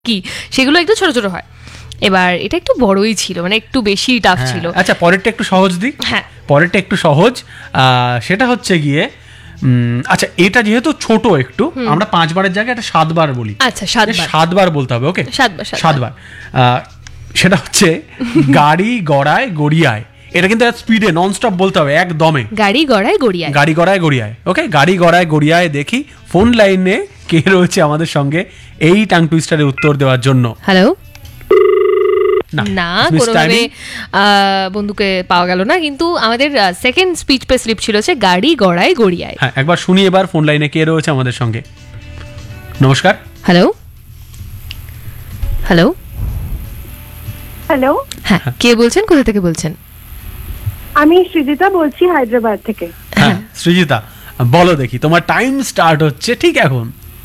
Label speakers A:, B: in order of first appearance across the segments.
A: কি সেগুলো একটু ছোট ছোট হয়। এবার এটা একটু বড়ই ছিল, মানে একটু বেশি টাফ ছিল।
B: আচ্ছা, পরেরটা একটু সহজ দিই।
A: হ্যাঁ,
B: পরেরটা একটু সহজ। সেটা হচ্ছে গিয়ে আচ্ছা, এটা যেহেতু ছোট একটু, আমরা 5 বারের জায়গায় এটা 7 বার বলি।
A: আচ্ছা, 7
B: 7 বার বলতে হবে। ওকে,
A: 7 বার।
B: সেটা হচ্ছে গাড়ি গড়ায় গড়িয়ায়। এটা কিন্তু স্পিডে নন স্টপ বলতে হবে, একদমে।
A: গাড়ি গড়ায় গড়িয়ায়।
B: গাড়ি গড়ায় গড়িয়ায়। ওকে, গাড়ি গড়ায় গড়িয়ায়। দেখি ফোন লাইনে কে রয়েছে আমাদের সঙ্গে এই টাং টুইস্টারের উত্তর দেওয়ার জন্য।
A: হ্যালো। না, কোনোভাবে বন্ধুকে পাওয়া গেল না, কিন্তু আমাদের সেকেন্ড স্পিচ পে স্লিপ ছিল হচ্ছে গাড়ি গড়ায় গড়িয়ায়।
B: হ্যাঁ, একবার শুনি এবার ফোন লাইনে কে রয়েছে আমাদের সঙ্গে। নমস্কার।
A: হ্যালো হ্যালো
C: হ্যালো,
A: হ্যাঁ, কে বলছেন, কোথা থেকে বলছেন?
C: আমি সৃজিতা বলছি হায়দ্রাবাদ থেকে।
B: হ্যাঁ, সৃজিতা, বলো দেখি, তোমার টাইম স্টার্ট হচ্ছে ঠিক এখন।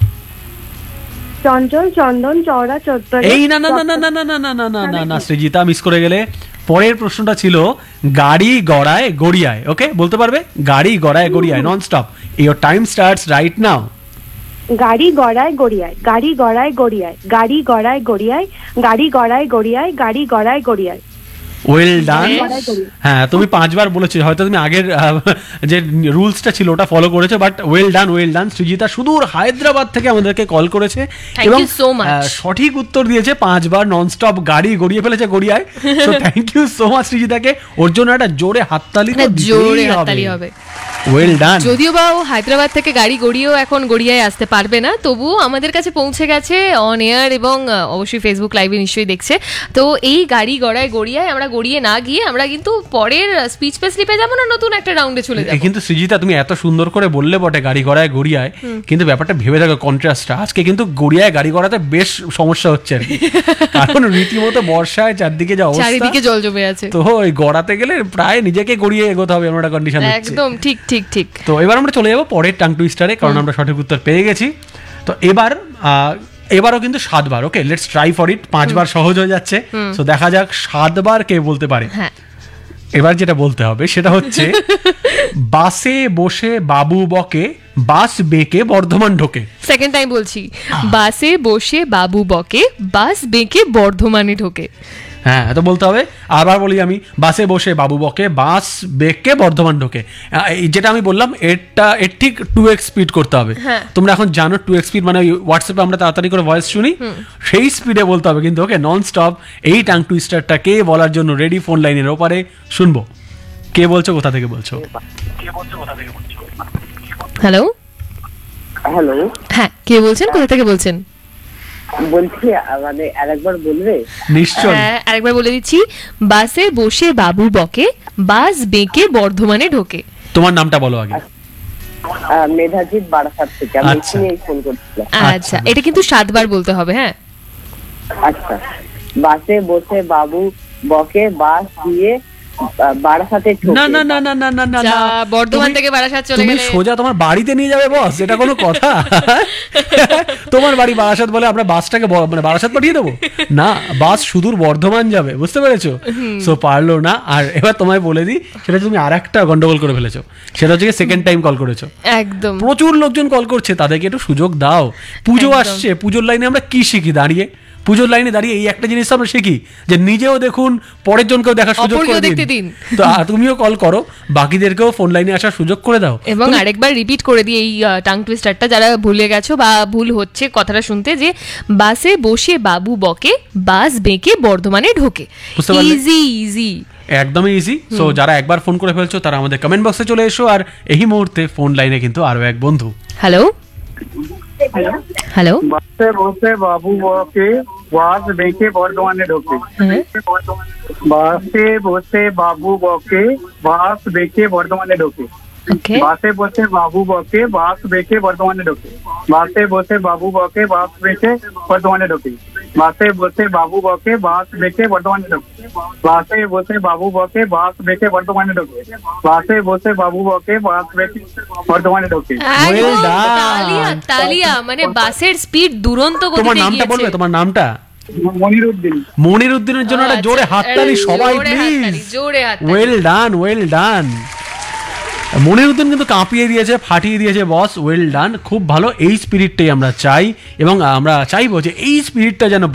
C: চঞ্চল চন্দন চওড়া চত্বরে।
B: এই না না না না না না না না না না না না সৃজিতা, মিস করে গেলে। পরের প্রশ্নটা ছিল গাড়ি গড়ায় গড়িয়ায়। ওকে, বলতে পারবে? গাড়ি গড়ায় গড়িয়ায়, non stop. Your time starts right now.
C: গাড়ি গড়ায় গড়িয়ায়, গাড়ি গড়ায় গড়িয়ায়, গাড়ি গড়ায় গড়িয়ায়, গাড়ি গড়ায় গড়িয়ায়, গাড়ি গড়ায় গড়িয়ায়।
B: Well done. হ্যাঁ, তুমি 5 বার বলেছো, হয়তো তুমি আগের যে রুলসটা ছিল ওটা ফলো করেছো, but well done, well done. Srijita সুদূর হায়দ্রাবাদ থেকে আমাদেরকে কল করেছে এবং সঠিক উত্তর দিয়েছে। 5 বার নন স্টপ গাড়ি গড়িয়ে ফেলেছে গড়িয়ায়। So thank you so much সৃজিতাকে। ওর জন্য একটা জোরে হাততালি
A: হবে।
B: Well done.
A: যদিও বা ও হায়দ্রাবাদ থেকে গাড়ি গড়িয়েও এখন গড়িয়ায় আসতে পারবে না, তবুও আমাদের কাছে পৌঁছে গেছে অন এয়ার, এবং অবশ্যই ফেসবুক লাইভে নিশ্চয়ই দেখছে। তো এই গাড়ি গড়ায় গড়িয়ায় আমরা গড়িয়ে না গিয়ে আমরা কিন্তু পরের স্পিচ পে স্লিপে যাবো না, নতুন একটা রাউন্ডে চলে যাবো।
B: কিন্তু সৃজিতা, তুমি এত সুন্দর করে বললে বটে গাড়ি গড়ায় গড়িয়ায়, কিন্তু ব্যাপারটা ভেবে দেখো কন্ট্রাস্টটা। আজকে কিন্তু গড়িয়ায় গাড়ি গড়াতে বেশ সমস্যা হচ্ছে, কারণ রীতিমতো বর্ষায় চারদিকে যা অবস্থা,
A: চারিদিকে জল জমে আছে।
B: তো ওই গড়াতে গেলে প্রায় নিজেকে গড়িয়ে এগোতে হবে, এমন একটা কন্ডিশন হচ্ছে।
A: একদম ঠিক ঠিক ঠিক।
B: তো এবার আমরা চলে যাবো পরের টাং টুইস্টারে, কারণ আমরা সঠিক উত্তর পেয়ে গেছি। তো এবারও কিন্তু 7 বার। ওকে, লেটস ট্রাই ফর ইট। 5 বার সহজ হয়ে যাচ্ছে, তো দেখা যাক 7 বার কে বলতে পারে।
A: হ্যাঁ,
B: এবার যেটা বলতে হবে সেটা হচ্ছে বাসে বসে বাবু বকে, বাস বেঁকে বর্ধমান ঢোকে।
A: সেকেন্ড টাইম বলছি, বাসে বসে বাবু বকে, বাস বেঁকে বর্ধমানে ঢোকে।
B: হ্যাঁ, তো বলতে হবে। আবার বলি আমি, বাসে বসে বাবু বকে, বাস বেঁকে বর্ধমান ঢোকে। যেটা আমি বললাম এর ঠিক 2x স্পিড করতে হবে। তোমরা এখন জানো 2x স্পিড মানে হোয়াটসঅ্যাপে আমরা তাড়াতাড়ি করে ভয়েস শুনি, সেই স্পিডে বলতে হবে কিন্তু। ওকে, নন স্টপ। এই টাং টুইস্টারটা কে বলার জন্য রেডি? ফোন লাইনের ওপারে শুনবো। কে বলছো, কোথা থেকে বলছো?
A: হ্যালো
D: হ্যালো,
A: হ্যাঁ, কে বলছেন, কোথা থেকে বলছেন?
D: বলছি, মানে আরেকবার বলবে?
B: নিশ্চয়।
A: হ্যাঁ, আরেকবার বলে দিচ্ছি, বাসে বসে বাবু বকে, বাস বেঁকে বর্ধমানে ঢোকে।
B: তোমার নামটা বলো আগে।
D: মেধাজিৎ বারাসাত থেকে, আমি এখানেই ফোন করছিলাম।
A: আচ্ছা, এটা কিন্তু 7 বার বলতে হবে। হ্যাঁ,
D: আচ্ছা। বাসে বসে বাবু বকে, বাস দিয়ে বারাসাতে ঢোকে।
B: না না না না না না না,
A: বর্ধমান থেকে বারাসাত চলে গেলে
B: তুমি সোজা তোমার বাড়িতে নিয়ে যাবে বস, এটা কোনো কথা? তোমার বাড়ি বারাসাত বলে আমরা বাসটাকে মানে বারাসাত পাঠিয়ে দেবো? না, বাস সুদূর বর্ধমান যাবে, বুঝতে পেরেছো? সো পারলো না। আর এবার তোমায় বলে দিই, সেটা তুমি আর একটা গন্ডগোল করে ফেলেছো। সেটা হচ্ছে সেকেন্ড টাইম কল করেছো।
A: একদম,
B: প্রচুর লোকজন কল করছে, তাদেরকে একটু সুযোগ দাও। পুজো আসছে, পুজোর লাইনে আমরা কি শিখি দাঁড়িয়ে? পুজোর লাইনে দাঁড়িয়ে এই একটা জিনিস আমরা শিখি যে নিজেও দেখুন, পরের জনকেও দেখার সুযোগ করে দিন। তো তুমিও কল করো, বাকিদেরকেও ফোন লাইনে আসার সুযোগ করে দাও।
A: এবং আরেকবার রিপিট করে দিই এই টাং টুইস্টারটা, যারা ভুলে গেছো বা ভুল হচ্ছে কথাটা শুনতে, যে বাসে বসে বাবু বকে, বাস বেঁকে বর্ধমানে ঢোকে। ইজি ইজি,
B: একদমই ইজি। সো যারা একবার ফোন করে ফেলছো তারা আমাদের কমেন্ট বক্সে চলে এসো। আর এই মুহূর্তে ফোন লাইনে কিন্তু আরো এক বন্ধু।
A: Hello hello.
E: বাসে বসে বাবু বকে, বাস বেঁকে বর্ধমানে ঢোকে। বাসে বসে বাবু বকে, বাস বেঁকে বর্ধমানে ঢোকে। বাসে বসে বাবু বকে, বাস বেঁকে বর্ধমানে ঢোকে। বাসে বসে বাবু বকে, বাস বেঁকে বর্ধমানে ঢোকে। বাসে বসে বাবু বকে, বাস বেঁকে বর্ধমানে ঢোকে। বাসে বসে বাবু বকে, বাস বেঁকে বর্ধমানে ঢোকে। বাসে বসে বাবু বকে, বাস বেঁকে বর্ধমানে ঢোকে।
A: তালিয়া, মানে বাসের স্পিড দুরন্ত গতিতে।
B: তোমার নামটা বলবে? তোমার নামটা?
E: মনিরউদ্দিন।
B: মনিরউদ্দিনের জন্য একটা জোরে হাততালি সবাই please. Well done, well done. Moniruddin কিন্তু কাঁপিয়ে দিয়েছে, ফাটিয়ে দিয়েছে বস, ওয়েল ডান, খুব ভালো। এই স্পিরিটটাই আমরা চাই এবং আমরা চাইবো যে এই স্পিরিটটা যেন